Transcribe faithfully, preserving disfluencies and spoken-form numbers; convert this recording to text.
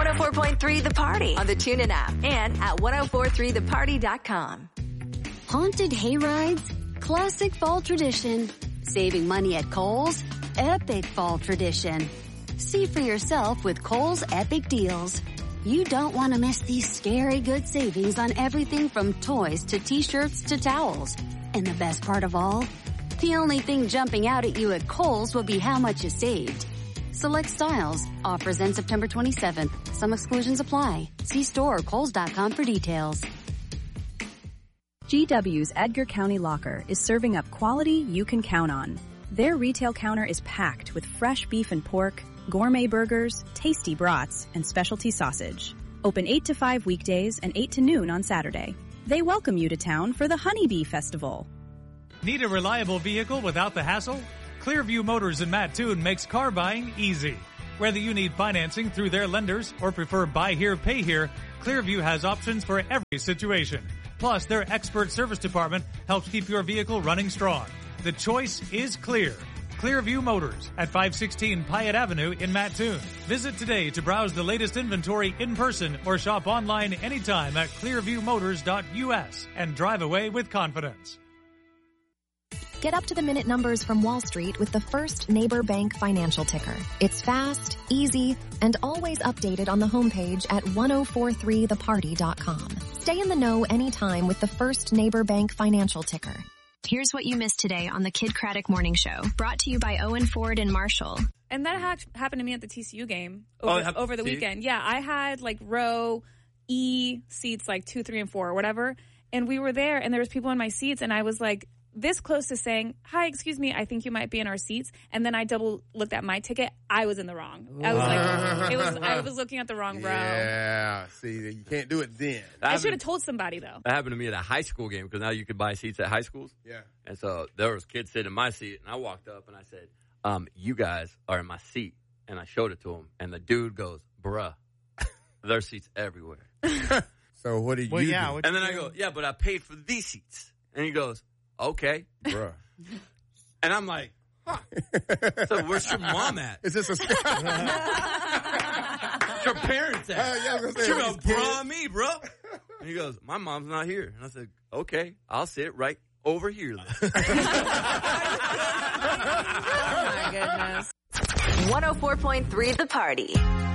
one oh four point three The Party on the TuneIn app and at ten forty-three the party dot com. Haunted hayrides? Classic fall tradition. Saving money at Kohl's? Epic fall tradition. See for yourself with Kohl's Epic Deals. You don't want to miss these scary good savings on everything from toys to t-shirts to towels. And the best part of all? The only thing jumping out at you at Kohl's will be how much you saved. Select styles. Offers end September twenty-seventh. Some exclusions apply. See store or kohls dot com for details. G W's Edgar County Locker is serving up quality you can count on. Their retail counter is packed with fresh beef and pork, gourmet burgers, tasty brats, and specialty sausage. Open eight to five weekdays and eight to noon on Saturday. They welcome you to town for the Honeybee Festival. Need a reliable vehicle without the hassle? Clearview Motors in Mattoon makes car buying easy. Whether you need financing through their lenders or prefer buy here, pay here, Clearview has options for every situation. Plus, their expert service department helps keep your vehicle running strong. The choice is clear. Clearview Motors at five sixteen Pyatt Avenue in Mattoon. Visit today to browse the latest inventory in person or shop online anytime at clearview motors dot U S and drive away with confidence. Get up-to-the-minute numbers from Wall Street with the First Neighbor Bank financial ticker. It's fast, easy, and always updated on the homepage at ten forty-three the party dot com. Stay in the know anytime with the First Neighbor Bank financial ticker. Here's what you missed today on the Kid Craddock Morning Show, brought to you by Owen Ford and Marshall. And that ha- happened to me at the T C U game over, oh, over the weekend. Yeah, I had like row E seats, like two, three, and four, or whatever. And we were there, and there was people in my seats, and I was like this close to saying, "Hi, excuse me, I think you might be in our seats." And then I double looked at my ticket. I was in the wrong. I was like, it was. I was looking at the wrong row. Yeah, see, you can't do it then. I should have told somebody though. That happened to me at a high school game because now you could buy seats at high schools. Yeah. And so there was kids sitting in my seat, and I walked up and I said, um, "You guys are in my seat," and I showed it to him, and the dude goes, "Bruh, there's seats everywhere." So what did well, you yeah, do? And then I go, "Yeah, but I paid for these seats," and he goes, "Okay, bruh." And I'm like, huh. So where's your mom at? Is this a Where's your parents at? Uh, yeah, I was gonna say, She are goes, these bro, kids? on me, bro. And he goes, my mom's not here. And I said, okay, I'll sit right over here then. Oh my goodness. one oh four point three The Party.